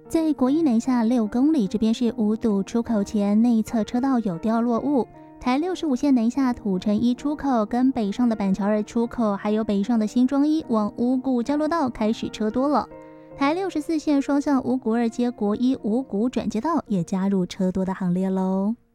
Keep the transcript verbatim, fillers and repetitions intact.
在国一南下六公里，这边是五堵出口前内侧车道有掉落物。台六十五线南下土城一出口跟北上的板桥二出口，还有北上的新庄一往五股交流道开始车多了。台六十四线双向五股二接国一五股转接道也加入车多的行列喽。